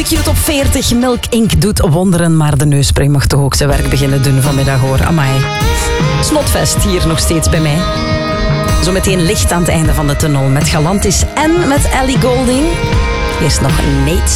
de Q-top 40. Milk Inc. doet wonderen, maar de neusspray mag toch ook zijn werk beginnen doen vanmiddag, hoor. Amai. Snotfest hier nog steeds bij mij. Zometeen licht aan het einde van de tunnel met Galantis en met Ellie Goulding. Eerst nog Nate